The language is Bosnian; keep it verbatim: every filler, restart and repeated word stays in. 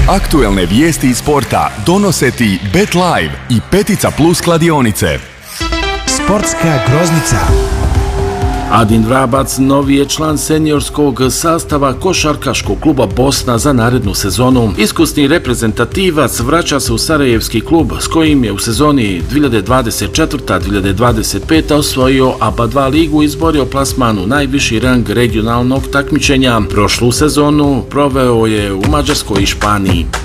Aktuelne vijesti iz sporta donose ti Bet Live i Petica Plus kladionice. Sportska groznica. Adin Vrabac novi je član seniorskog sastava košarkaškog kluba Bosna za narednu sezonu. Iskusni reprezentativac vraća se u sarajevski klub s kojim je u sezoni dvije dvadeset četvrte dvije dvadeset pete osvojio A B A dva ligu i izborio plasman u najviši rang regionalnog takmičenja. Prošlu sezonu proveo je u Mađarskoj i Španiji.